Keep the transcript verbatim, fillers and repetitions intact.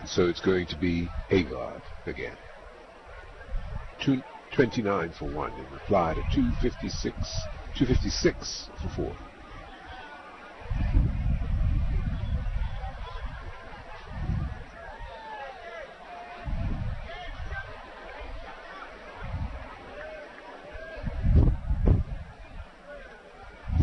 so it's going to be Agard again. two twenty-nine for one in reply to two fifty-six, two fifty-six for four.